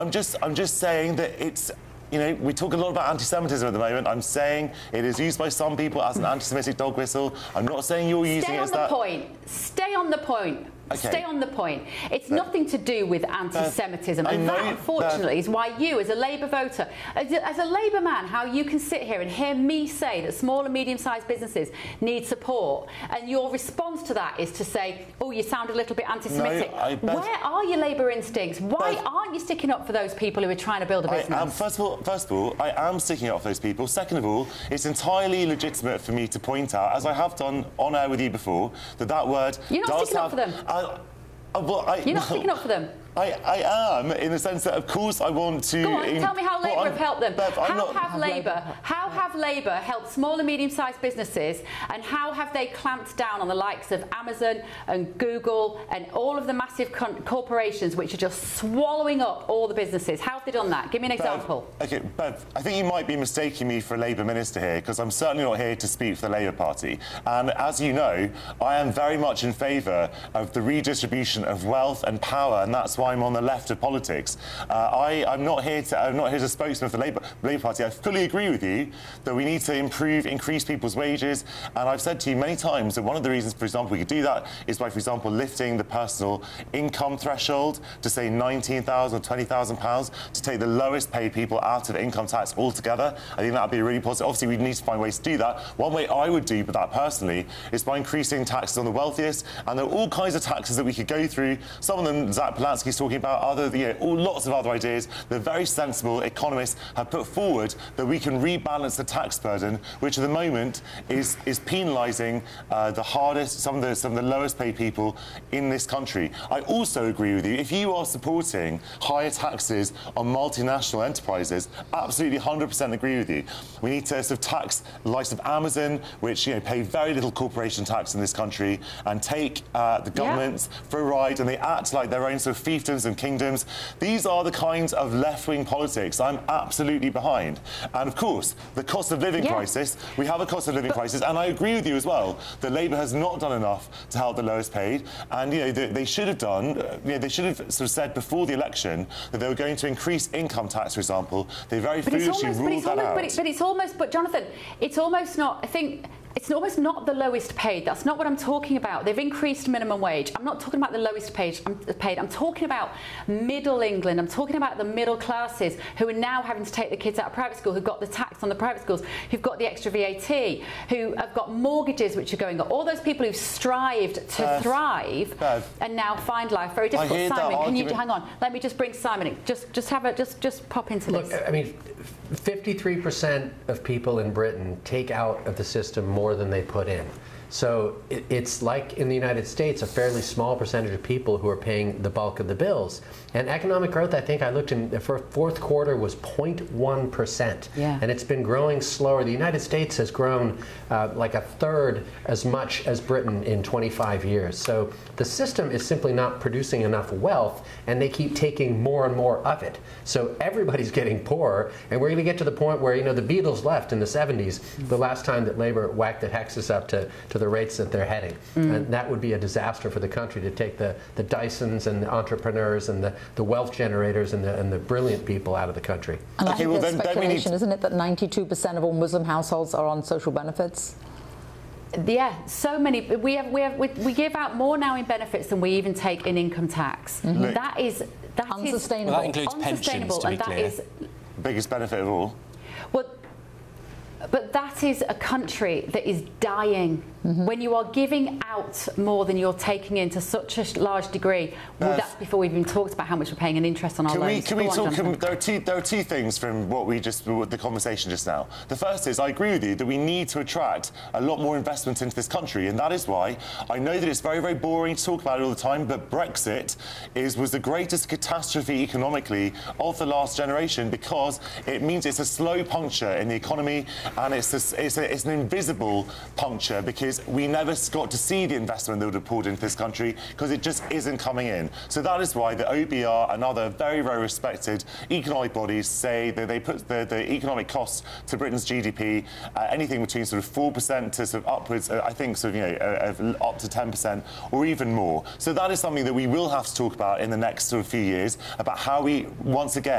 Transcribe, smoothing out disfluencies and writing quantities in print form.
I'm just saying that it's... You know, we talk a lot about anti-Semitism at the moment. I'm saying it is used by some people as an anti-Semitic dog whistle. I'm not saying you're using it as that. Stay on the point. Okay. Stay on the point. It's nothing to do with anti-Semitism, and that, unfortunately, is why you, as a Labour voter, as a Labour man, how you can sit here and hear me say that small and medium-sized businesses need support, and your response to that is to say, oh, you sound a little bit anti-Semitic. Where are your Labour instincts? Why aren't you sticking up for those people who are trying to build a business? First of all, I am sticking up for those people. Second of all, it's entirely legitimate for me to point out, as I have done on air with you before, that word You're not sticking up for them. You're not sticking up for them. I am, in the sense that, of course, I want to... Go on, tell me how Labour have helped them. How have Labour helped small and medium-sized businesses, and how have they clamped down on the likes of Amazon and Google and all of the massive corporations which are just swallowing up all the businesses? How have they done that? Give me an example. OK, Bev, I think you might be mistaking me for a Labour minister here, because I'm certainly not here to speak for the Labour Party. And as you know, I am very much in favour of the redistribution of wealth and power, and that's why I'm on the left of politics. I'm not here as a spokesman for the Labour Party. I fully agree with you that we need to increase people's wages, and I've said to you many times that one of the reasons, for example, we could do that is by, for example, lifting the personal income threshold to, say, £19,000 or £20,000, to take the lowest paid people out of income tax altogether. I think that would be really positive. Obviously, we need to find ways to do that. One way I would do that personally is by increasing taxes on the wealthiest, and there are all kinds of taxes that we could go through. Some of them Zach Polanski's talking about, lots of other ideas that very sensible economists have put forward, that we can rebalance the tax burden, which at the moment is penalising the hardest, some of the lowest paid people in this country. I also agree with you. If you are supporting higher taxes on multinational enterprises, absolutely 100% agree with you. We need to sort of tax the likes of Amazon, which pay very little corporation tax in this country, and take the governments for a ride, and they act like their own sort of fiefdoms and kingdoms. These are the kinds of left-wing politics I'm absolutely behind. And of course, the cost of living crisis, we have a cost of living crisis, and I agree with you as well that Labour has not done enough to help the lowest paid, and they should have done, they should have sort of said before the election that they were going to increase income tax, for example. They very foolishly ruled that out. But Jonathan, it's almost not, I think, it's almost not the lowest paid. That's not what I'm talking about. They've increased minimum wage. I'm not talking about the lowest paid. I'm talking about middle England. I'm talking about the middle classes who are now having to take the kids out of private school, who've got the tax on the private schools, who've got the extra VAT, who have got mortgages which are going up. All those people who've strived to thrive and now find life very difficult. Simon, can you hang on? Let me just bring Simon in. Just pop into this. Look, I mean, 53% of people in Britain take out of the system more than they put in. So it's like in the United States, a fairly small percentage of people who are paying the bulk of the bills. And economic growth, I think I looked in for fourth quarter, was 0.1%. Yeah. And it's been growing slower. The United States has grown like a third as much as Britain in 25 years. So the system is simply not producing enough wealth, and they keep taking more and more of it. So everybody's getting poorer, and we're going to get to the point where, the Beatles left in the 70s, the last time that Labour whacked the Hexes up to the rates that they're heading. And that would be a disaster for the country, to take the Dysons and the entrepreneurs and the wealth generators and the brilliant people out of the country. And I think there's speculation, isn't it, that 92% of all Muslim households are on social benefits? Yeah, so many. We give out more now in benefits than we even take in income tax. That is unsustainable. Well, that includes pensions, to be clear. That is biggest benefit of all. Well, but that is a country that is dying. When you are giving out more than you're taking in to such a large degree, that's before we've even talked about how much we're paying in interest on our loans. There are two things from the conversation just now. The first is, I agree with you that we need to attract a lot more investment into this country, and that is why I know that it's very, very boring to talk about it all the time, but Brexit was the greatest catastrophe economically of the last generation, because it means it's a slow puncture in the economy, and it's an invisible puncture, because we never got to see the investment that would have poured into this country, because it just isn't coming in. So that is why the OBR and other very, very respected economic bodies say that they put the economic costs to Britain's GDP anything between sort of 4% to sort of upwards, I think, sort of, up to 10% or even more. So that is something that we will have to talk about in the next sort of few years, about how we, once again,